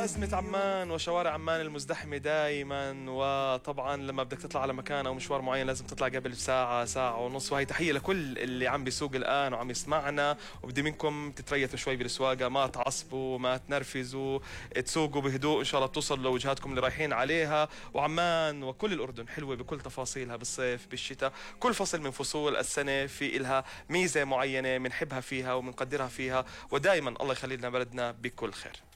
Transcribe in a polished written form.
عاصمة عمان وشوارع عمان المزدحمة دائما، وطبعا لما بدك تطلع على مكان أو مشوار معين لازم تطلع قبل ساعة ساعة ونص. وهي تحية لكل اللي عم بيسوق الآن وعم يسمعنا، وبدي منكم تتريثوا شوي بالسواقة، ما تعصبوا ما تنرفزوا، تسوقوا بهدوء إن شاء الله توصلوا لوجهاتكم اللي رايحين عليها. وعمان وكل الأردن حلوة بكل تفاصيلها، بالصيف بالشتاء، كل فصل من فصول السنة في إلها ميزة معينة بنحبها فيها وبنقدرها فيها، ودائما الله يخلي لنا بلدنا بكل خير.